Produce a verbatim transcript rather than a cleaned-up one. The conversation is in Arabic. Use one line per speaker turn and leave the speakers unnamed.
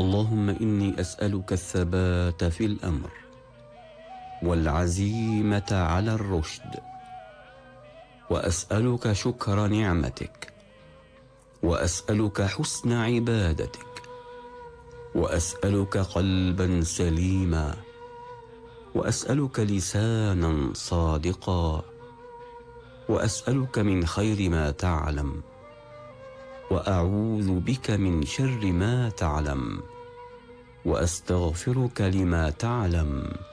اللهم إني أسألك الثبات في الأمر والعزيمة على الرشد، وأسألك شكر نعمتك، وأسألك حسن عبادتك، وأسألك قلبا سليما، وأسألك لسانا صادقا، وأسألك من خير ما تعلم، وأعوذ بك من شر ما تعلم، وأستغفرك لما تعلم،